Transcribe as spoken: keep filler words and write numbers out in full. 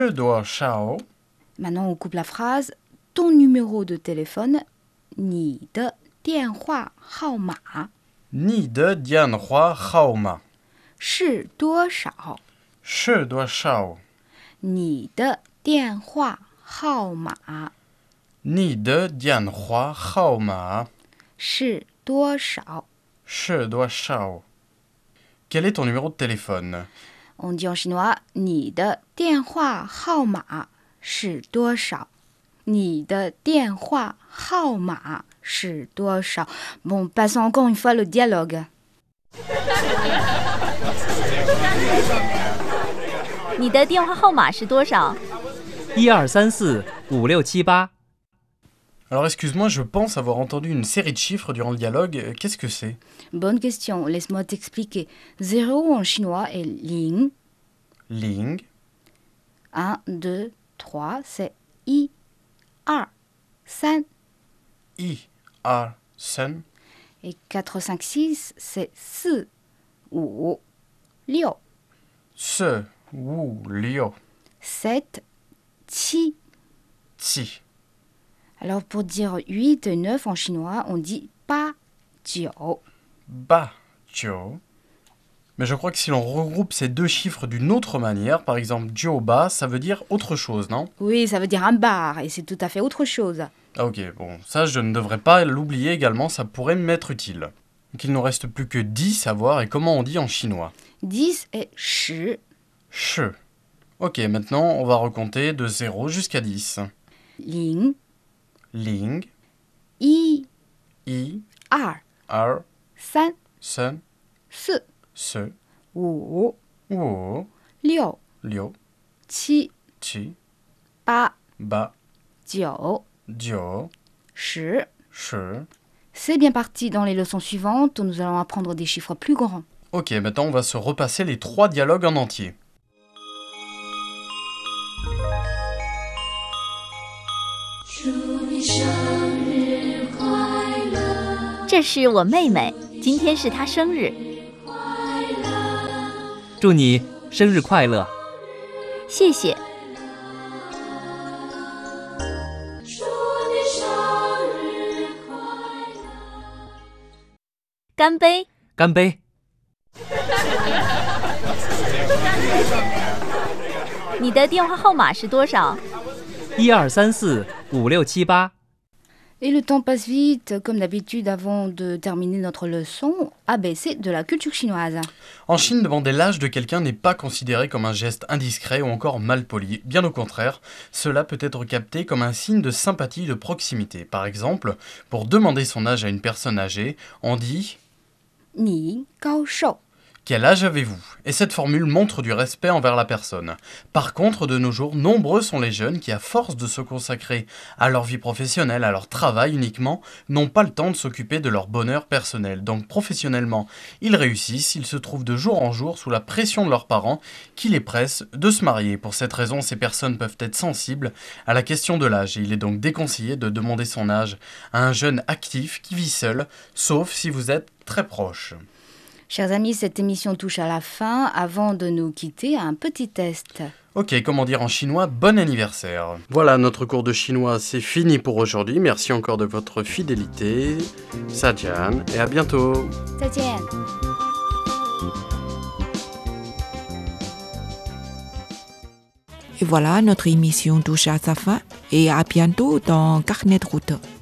多少 Maintenant, on coupe la phrase. Ton numéro de téléphone, 你的电话号码你的电话号码是多少？ 是多少你的电话号码你的电话号码是多少？ 是多少 Quel est ton numéro de téléphone? On dit en chinois, 你的电话号码是多少？你的电话号码是多少？ Bon, passons encore une fois le dialogue. 你的电话号码是多少？ 一二三四五六七八。 Alors excuse-moi, je pense avoir entendu une série de chiffres durant le dialogue. Qu'est-ce que c'est? Bonne question, laisse-moi t'expliquer. Zéro en chinois est ling. Ling, un, deux, trois, c'est i, ar, san. i, ar, sen. Et quatre, cinq, six, c'est si, wu, liu. Se, wu, liu, sept, qi. ti. Alors pour dire huit et neuf en chinois, on dit ba, jiu. Ba, jiu. Mais je crois que si l'on regroupe ces deux chiffres d'une autre manière, par exemple jiu ba, ça veut dire autre chose, non? Oui, ça veut dire un bar et c'est tout à fait autre chose. Ah, ok, bon, ça je ne devrais pas l'oublier également, ça pourrait m'être utile. Donc il ne nous reste plus que dix à voir et comment on dit en chinois. dix est shi, Shi. Ok, maintenant on va recompter de zéro jusqu'à dix. ling, Ling, i, i, ar, ar, san, sen, si, se, wu, wo, liu, liu, qi, chi, ba, ba, jiu, jiu, shi. shi. C'est bien parti dans les leçons suivantes où nous allons apprendre des chiffres plus grands. Ok, maintenant on va se repasser les trois dialogues en entier. 这是我妹妹，今天是她生日， 祝你生日快乐！ 谢谢。干杯！ 干杯！ 你的电话号码是多少？ 一二三四五六七八。 Et le temps passe vite, comme d'habitude, avant de terminer notre leçon A B C de la culture chinoise. En Chine, demander l'âge de quelqu'un n'est pas considéré comme un geste indiscret ou encore malpoli. Bien au contraire, cela peut être capté comme un signe de sympathie, de proximité. Par exemple, pour demander son âge à une personne âgée, on dit Ni gao shou. « Quel âge avez-vous » Et cette formule montre du respect envers la personne. Par contre, de nos jours, nombreux sont les jeunes qui, à force de se consacrer à leur vie professionnelle, à leur travail uniquement, n'ont pas le temps de s'occuper de leur bonheur personnel. Donc professionnellement, ils réussissent, ils se trouvent de jour en jour sous la pression de leurs parents qui les pressent de se marier. Pour cette raison, ces personnes peuvent être sensibles à la question de l'âge et il est donc déconseillé de demander son âge à un jeune actif qui vit seul, sauf si vous êtes très proche. Chers amis, cette émission touche à la fin. Avant de nous quitter, un petit test. Ok, comment dire en chinois bon anniversaire. Voilà, notre cours de chinois, c'est fini pour aujourd'hui. Merci encore de votre fidélité. Zaijian, et à bientôt. 再见. Et voilà, notre émission touche à sa fin et à bientôt dans Carnet de route.